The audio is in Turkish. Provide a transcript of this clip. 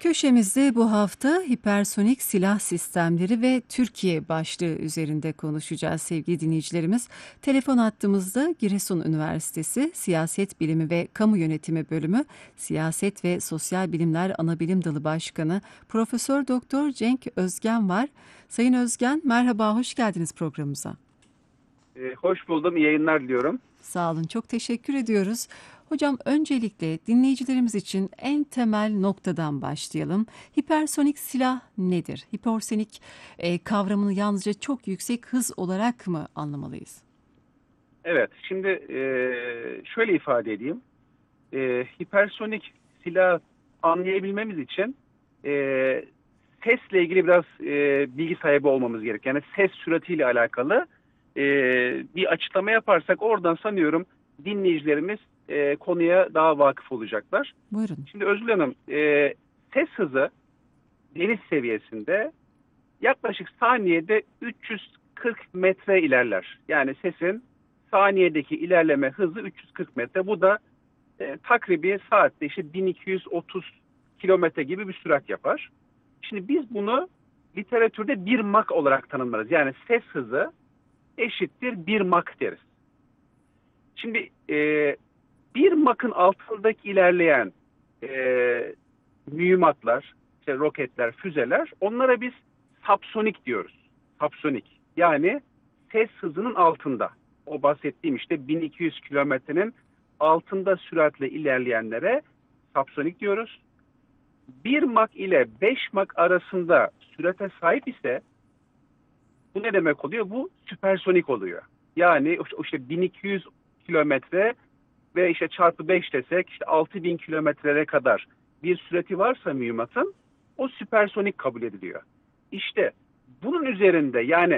köşemizde bu hafta hipersonik silah sistemleri ve Türkiye başlığı üzerinde konuşacağız sevgili dinleyicilerimiz. Telefon hattımızda Giresun Üniversitesi Siyaset Bilimi ve Kamu Yönetimi Bölümü Siyaset ve Sosyal Bilimler Anabilim Dalı Başkanı Profesör Doktor Cenk Özgen var. Sayın Özgen, merhaba, hoş geldiniz programımıza. Hoş buldum, iyi yayınlar diliyorum. Sağ olun, çok teşekkür ediyoruz. Hocam, öncelikle dinleyicilerimiz için en temel noktadan başlayalım. Hipersonik silah nedir? Hipersonik kavramını yalnızca çok yüksek hız olarak mı anlamalıyız? Evet, şimdi şöyle ifade edeyim. Hipersonik silah anlayabilmemiz için e, sesle ilgili biraz bilgi sahibi olmamız gerek. Yani ses süratiyle alakalı e, bir açıklama yaparsak oradan sanıyorum dinleyicilerimiz konuya daha vakıf olacaklar. Buyurun. Şimdi Özgül Hanım, ses hızı deniz seviyesinde yaklaşık saniyede 340 metre ilerler. Yani sesin saniyedeki ilerleme hızı 340 metre. Bu da takribi saatte işte 1230 kilometre gibi bir sürat yapar. Şimdi biz bunu literatürde 1 Mach olarak tanımlarız. Yani ses hızı eşittir 1 Mach deriz. Şimdi 1 Mach'ın altındaki ilerleyen mühimmatlar, işte roketler, füzeler, onlara biz subsonik diyoruz. Subsonik. Yani ses hızının altında. O bahsettiğim işte 1200 kilometrenin altında süratle ilerleyenlere subsonik diyoruz. 1 Mach ile 5 Mach arasında sürate sahip ise bu ne demek oluyor? Bu süpersonik oluyor. Yani işte 1200 kilometre ve işte çarpı 5 desek işte 6000 kilometrelere kadar bir sürati varsa mühimmatın o süpersonik kabul ediliyor. İşte bunun üzerinde yani